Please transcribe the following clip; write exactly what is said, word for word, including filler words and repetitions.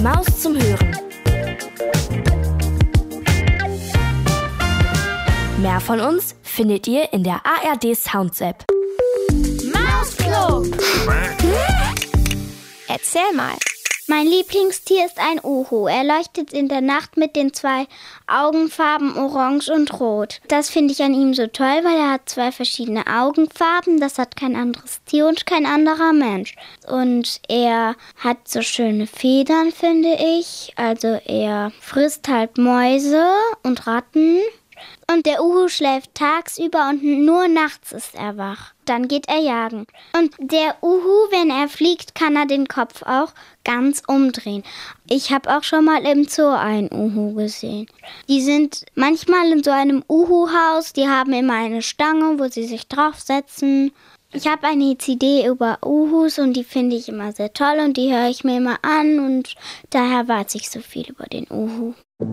Maus zum Hören. Mehr von uns findet ihr in der A R D Sounds App. Mausclub! Erzähl mal. Mein Lieblingstier ist ein Uhu. Er leuchtet in der Nacht mit den zwei Augenfarben Orange und Rot. Das finde ich an ihm so toll, weil er hat zwei verschiedene Augenfarben. Das hat kein anderes Tier und kein anderer Mensch. Und er hat so schöne Federn, finde ich. Also er frisst halt Mäuse und Ratten. Und der Uhu schläft tagsüber und nur nachts ist er wach. Dann geht er jagen. Und der Uhu, wenn er fliegt, kann er den Kopf auch ganz umdrehen. Ich habe auch schon mal im Zoo einen Uhu gesehen. Die sind manchmal in so einem Uhu-Haus. Die haben immer eine Stange, wo sie sich draufsetzen. Ich habe eine C D über Uhus und die finde ich immer sehr toll und die höre ich mir immer an. Und daher weiß ich so viel über den Uhu.